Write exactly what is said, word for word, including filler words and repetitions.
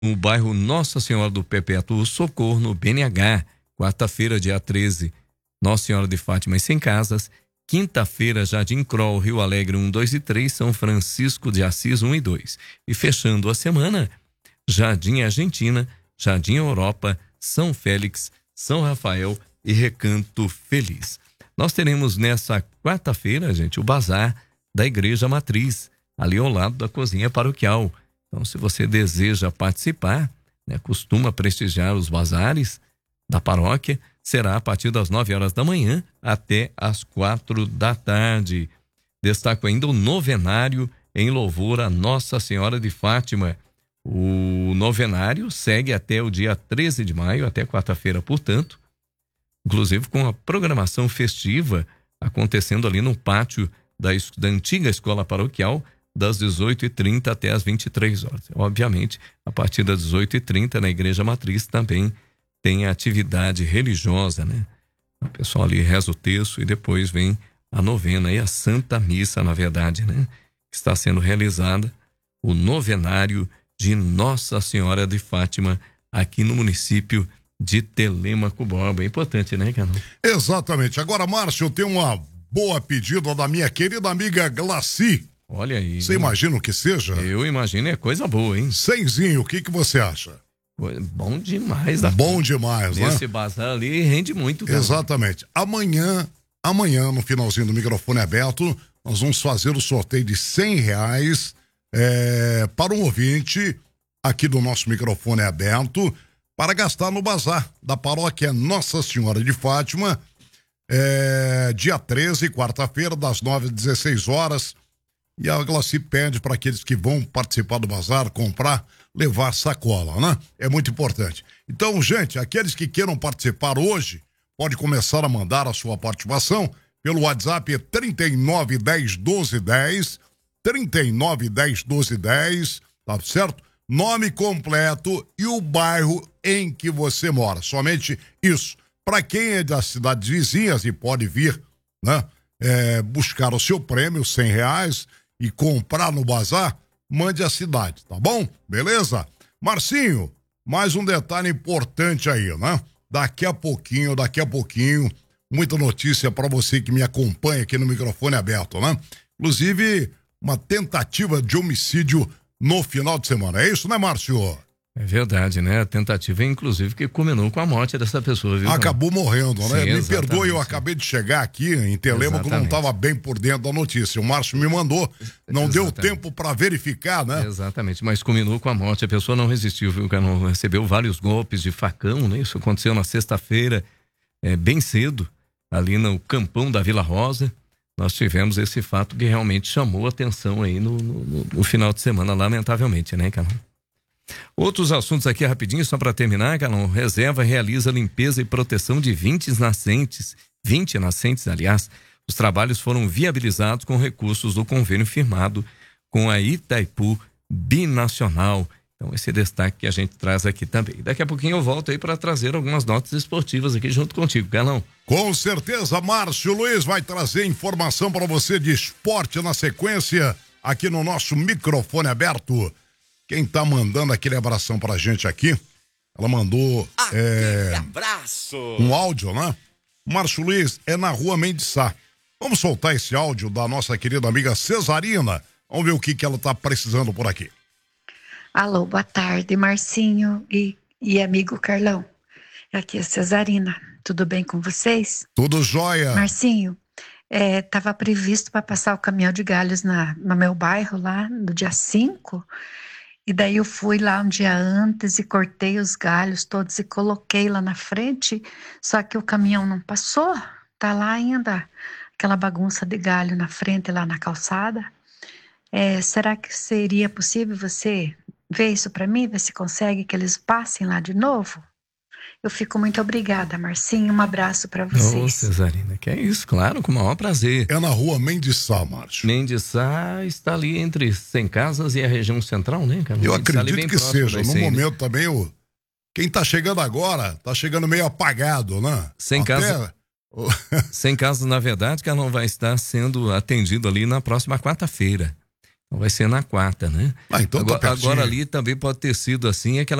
no bairro Nossa Senhora do Perpétuo Socorro, no B N H. Quarta-feira, dia treze, Nossa Senhora de Fátima e Sem Casas. Quinta-feira, Jardim Kroll, Rio Alegre um, dois e três, São Francisco de Assis um e dois. E fechando a semana, Jardim Argentina, Jardim Europa, São Félix, São Rafael e Recanto Feliz. Nós teremos nessa quarta-feira, gente, o bazar da Igreja Matriz, ali ao lado da cozinha paroquial. Então, se você deseja participar, né, costuma prestigiar os bazares da paróquia, será a partir das nove horas da manhã até as quatro da tarde. Destaco ainda o novenário em louvor a Nossa Senhora de Fátima. O novenário segue até o dia treze de maio, até quarta-feira, portanto, inclusive com a programação festiva acontecendo ali no pátio da, da antiga escola paroquial, das dezoito e trinta até as vinte e três horas. Obviamente, a partir das dezoito e trinta na Igreja Matriz também tem a atividade religiosa, né? O pessoal ali reza o terço e depois vem a novena e a Santa Missa, na verdade, né? Que está sendo realizada, o novenário de Nossa Senhora de Fátima, aqui no município de Telêmaco Borba. É importante, né, Canão? Exatamente. Agora, Márcio, eu tenho uma boa pedida da minha querida amiga Glaci. Olha aí. Você imagina o que seja? Eu imagino, é coisa boa, hein? Cenzinho, o que que você acha? Bom demais. Da Bom cara. demais, né? Esse bazar ali rende muito. Cara. Exatamente. Amanhã, amanhã, no finalzinho do microfone aberto, nós vamos fazer o sorteio de cem reais é, para um ouvinte aqui do nosso microfone aberto para gastar no bazar da paróquia Nossa Senhora de Fátima, é, dia treze, quarta-feira, das nove às dezesseis horas. E a Glaci pede para aqueles que vão participar do bazar, comprar, levar sacola, né? É muito importante. Então, gente, aqueles que queiram participar hoje, pode começar a mandar a sua participação pelo WhatsApp trinta e nove, dez, doze, dez, trinta e nove, dez, doze, dez, tá certo? Nome completo e o bairro em que você mora. Somente isso. Para quem é das cidades vizinhas e pode vir, né? É, buscar o seu prêmio, cem reais, e comprar no bazar, mande a cidade, tá bom? Beleza? Marcinho, mais um detalhe importante aí, né? Daqui a pouquinho, daqui a pouquinho, muita notícia para você que me acompanha aqui no microfone aberto, né? Inclusive, uma tentativa de homicídio no final de semana. É isso, né, Márcio? É verdade, né? A tentativa, inclusive, que culminou com a morte dessa pessoa, viu? Acabou morrendo, né? Sim, me perdoe, eu acabei de chegar aqui em Telêmaco, não estava bem por dentro da notícia. O Márcio me mandou, não exatamente. Deu tempo para verificar, né? Exatamente, mas culminou com a morte. A pessoa não resistiu, viu? Não recebeu vários golpes de facão, né? Isso aconteceu na sexta-feira, é, bem cedo, ali no campão da Vila Rosa. Nós tivemos esse fato que realmente chamou a atenção aí no, no, no final de semana, lamentavelmente, né, Carol? Outros assuntos aqui rapidinho, só para terminar, Galão. Reserva realiza limpeza e proteção de vinte nascentes, vinte nascentes, aliás. Os trabalhos foram viabilizados com recursos do convênio firmado com a Itaipu Binacional. Então, esse destaque que a gente traz aqui também. Daqui a pouquinho eu volto aí para trazer algumas notas esportivas aqui junto contigo, Galão. Com certeza, Márcio Luiz vai trazer informação para você de esporte na sequência aqui no nosso microfone aberto. Quem tá mandando aquele abração pra gente aqui, ela mandou é, abraço. Um áudio, né? Márcio Luiz, é na rua Mendes Sá. Vamos soltar esse áudio da nossa querida amiga Cesarina. Vamos ver o que, que ela tá precisando por aqui. Alô, boa tarde, Marcinho e, e amigo Carlão. Aqui é a Cesarina. Tudo bem com vocês? Tudo jóia. Marcinho, é, tava previsto para passar o caminhão de galhos na, no meu bairro lá no dia cinco. E daí eu fui lá um dia antes e cortei os galhos todos e coloquei lá na frente, só que o caminhão não passou, tá lá ainda aquela bagunça de galho na frente lá na calçada. É, será que seria possível você ver isso para mim, ver se consegue que eles passem lá de novo? Eu fico muito obrigada, Marcinho, um abraço para vocês. Ô, Cesarina, que é isso, claro, com o maior prazer. É na rua Mendes Sá, Márcio. Mendes Sá está ali entre Sem Casas e a região central, né, cara? Eu acredito que seja, no momento né? também o... Quem tá chegando agora, tá chegando meio apagado, né? Sem Até... Casas... Sem Casas, na verdade, que não vai estar sendo atendido ali na próxima quarta-feira. Vai ser na quarta, né? Ah, então tá agora, pertinho. agora ali também pode ter sido assim, aquela